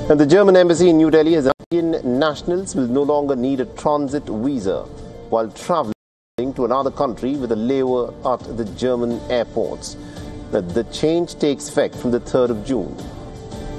And the German embassy in New Delhi has Indian nationals will no longer need a transit visa while traveling to another country with a layover at the German airports. The change takes effect from the 3rd of June.